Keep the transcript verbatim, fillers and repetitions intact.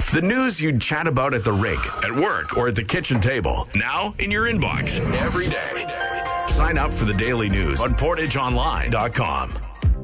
The news you'd chat about at the rink, at work, or at the kitchen table. Now in your inbox every day. Sign up for the daily news on portage online dot com.